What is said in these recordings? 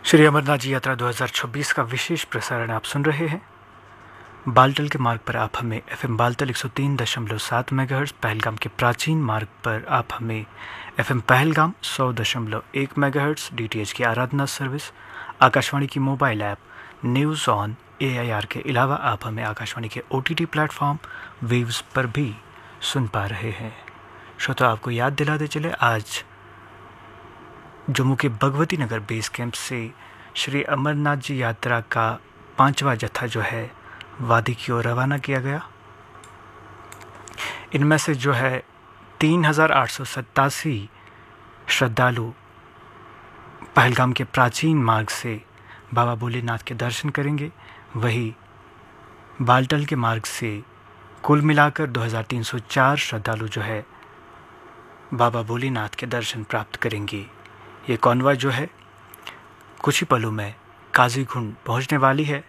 श्री अमरनाथ जी यात्रा 2026 का विशेष प्रसारण आप सुन रहे हैं। बालटल के मार्ग पर आप हमें एफएम बालटल 103.7 मेगाहर्ट्ज़, पहलगाम के प्राचीन मार्ग पर आप हमें एफएम पहलगाम 100.1 मेगाहर्ट्ज़, डीटीएच की आराधना सर्विस, आकाशवाणी की mobile app news on AIR के अलावा आप हमें आकाशवाणी के OTT प्लेटफॉर्म वेव्स पर भी सुन पा रहे हैं। श्रोता, आपको याद दिलाते चले, आज जम्मू के भगवती नगर बेस कैंप से श्री अमरनाथ जी यात्रा का 5वां जत्था जो है वादी की ओर रवाना किया गया। इनमें से जो है 3887 श्रद्धालु पहलगाम के प्राचीन मार्ग से बाबा भोलेनाथ के दर्शन करेंगे। वही बालटल के मार्ग से कुल मिलाकर 2304 श्रद्धालु जो है बाबा भोलेनाथ के दर्शन प्राप्त करेंगे। ये कॉन्वॉय जो है कुछ ही पलों में काजीगुंड पहुंचने वाली है।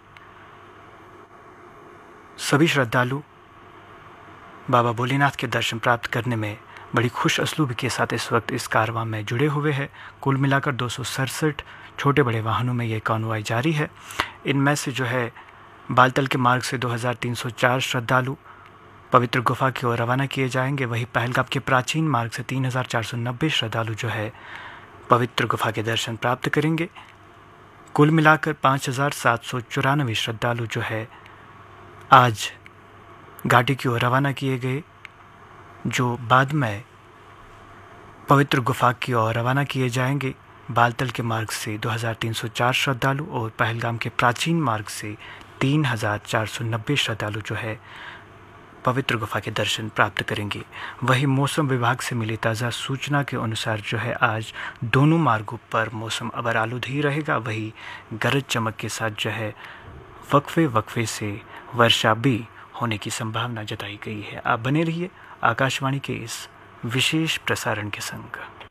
सभी श्रद्धालु बाबा भोलेनाथ के दर्शन प्राप्त करने में बड़ी खुश असलूबी के साथ इस वक्त इस कारवां में जुड़े हुए हैं। कुल मिलाकर 267 छोटे बड़े वाहनों में ये कॉन्वॉय जारी है। इनमें से जो है बालटल के मार्ग से 2304 श्रद्धालु पवित्र गुफा की ओर रवाना किए जाएंगे। वहीं पहलगाम के प्राचीन मार्ग से 3490 श्रद्धालु जो है पवित्र गुफा के दर्शन प्राप्त करेंगे। कुल मिलाकर 5794 श्रद्धालु जो है आज घाटी की ओर रवाना किए गए, जो बाद में पवित्र गुफा की ओर रवाना किए जाएंगे। बालटल के मार्ग से 2304 श्रद्धालु और पहलगाम के प्राचीन मार्ग से 3490 श्रद्धालु जो है पवित्र गुफा के दर्शन प्राप्त करेंगे। वहीं मौसम विभाग से मिली ताज़ा सूचना के अनुसार जो है आज दोनों मार्गों पर मौसम अबर आलूद ही रहेगा। वहीं गरज चमक के साथ जो है वक्फे से वर्षा भी होने की संभावना जताई गई है। आप बने रहिए आकाशवाणी के इस विशेष प्रसारण के संग।